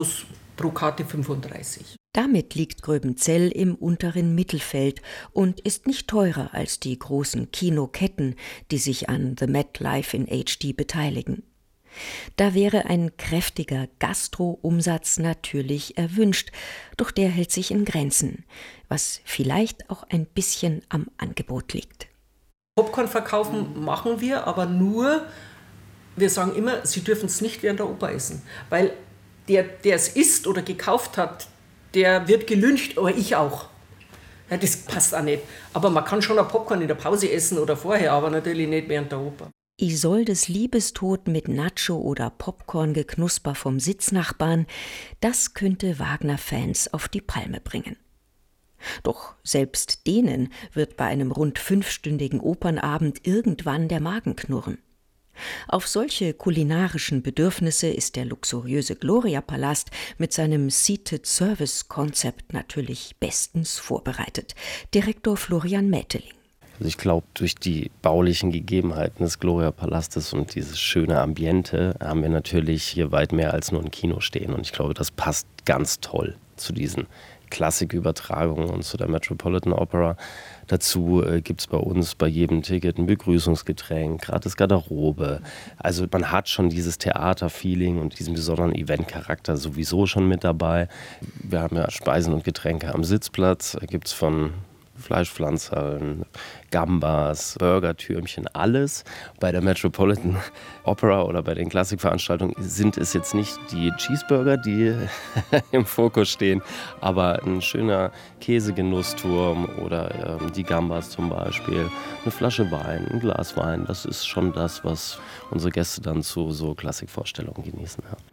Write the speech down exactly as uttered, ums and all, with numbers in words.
pro Karte fünfunddreißig. Damit liegt Gröbenzell im unteren Mittelfeld und ist nicht teurer als die großen Kinoketten, die sich an The Met Live in H D beteiligen. Da wäre ein kräftiger Gastro-Umsatz natürlich erwünscht, doch der hält sich in Grenzen, was vielleicht auch ein bisschen am Angebot liegt. Popcorn verkaufen machen wir, aber nur, wir sagen immer, Sie dürfen es nicht während der Oper essen, weil der, der es isst oder gekauft hat, der wird gelyncht, aber ich auch. Ja, das passt auch nicht. Aber man kann schon ein Popcorn in der Pause essen oder vorher, aber natürlich nicht während der Oper. Isoldes Liebestod mit Nacho oder Popcorn-Geknusper vom Sitznachbarn, das könnte Wagner-Fans auf die Palme bringen. Doch selbst denen wird bei einem rund fünfstündigen Opernabend irgendwann der Magen knurren. Auf solche kulinarischen Bedürfnisse ist der luxuriöse Gloria-Palast mit seinem Seated-Service-Konzept natürlich bestens vorbereitet. Direktor Florian Mäteling. Also ich glaube, durch die baulichen Gegebenheiten des Gloria-Palastes und dieses schöne Ambiente haben wir natürlich hier weit mehr als nur ein Kino stehen. Und ich glaube, das passt ganz toll zu diesen Klassikübertragungen und zu der Metropolitan Opera. Dazu äh, gibt es bei uns bei jedem Ticket ein Begrüßungsgetränk, gratis Garderobe. Also man hat schon dieses Theaterfeeling und diesen besonderen Eventcharakter sowieso schon mit dabei. Wir haben ja Speisen und Getränke am Sitzplatz. Da gibt es von Fleischpflanzerl, Gambas, Burgertürmchen, alles. Bei der Metropolitan Opera oder bei den Klassikveranstaltungen sind es jetzt nicht die Cheeseburger, die im Fokus stehen, aber ein schöner Käsegenussturm oder ähm, die Gambas zum Beispiel, eine Flasche Wein, ein Glas Wein, das ist schon das, was unsere Gäste dann zu so Klassikvorstellungen genießen. Ja.